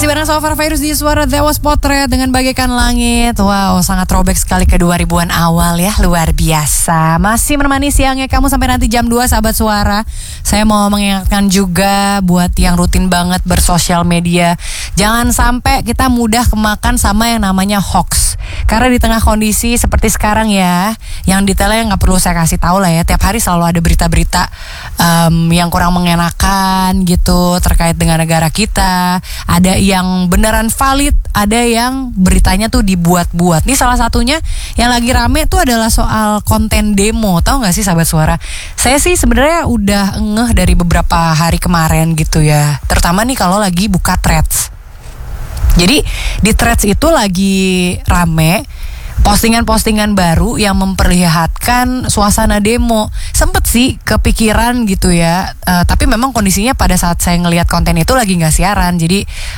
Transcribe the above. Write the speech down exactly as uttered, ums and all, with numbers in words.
Masih bareng Sofar Virus di Suara Dewas Potret dengan Bagaikan Langit. Wow, sangat throwback sekali ke dua ribuan awal ya, luar biasa. Masih menemani siangnya kamu sampai nanti jam dua, sahabat Suara. Saya mau mengingatkan juga buat yang rutin banget bersosial media, jangan sampai kita mudah kemakan sama yang namanya hoax. Karena di tengah kondisi seperti sekarang ya, yang detailnya nggak perlu saya kasih tahu lah ya. Tiap hari selalu ada berita-berita um, yang kurang mengenakan gitu terkait dengan negara kita. Ada yang beneran valid, ada yang beritanya tuh dibuat-buat. Nih salah satunya yang lagi rame tuh adalah soal konten demo. Tahu nggak sih sahabat Suara? Saya sih sebenarnya udah ngeh dari beberapa hari kemarin gitu ya. Terutama nih kalau lagi buka threads. Jadi di threads itu lagi rame postingan-postingan baru yang memperlihatkan suasana demo. Sempet sih kepikiran gitu ya, uh, tapi memang kondisinya pada saat saya ngelihat konten itu lagi gak siaran. Jadi